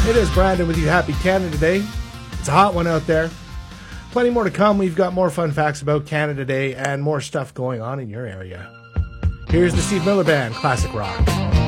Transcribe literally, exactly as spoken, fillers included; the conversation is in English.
It is Brandon with you. Happy Canada Day. It's a hot one out there. Plenty more to come. We've got more fun facts about Canada Day and more stuff going on in your area. Here's the Steve Miller Band, Classic Rock.